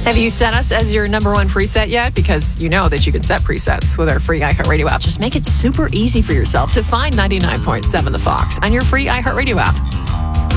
Have you set us as your number one preset yet? Because you know that you can set presets with our free iHeartRadio app. Just make it super easy for yourself to find 99.7 The Fox on your free iHeartRadio app.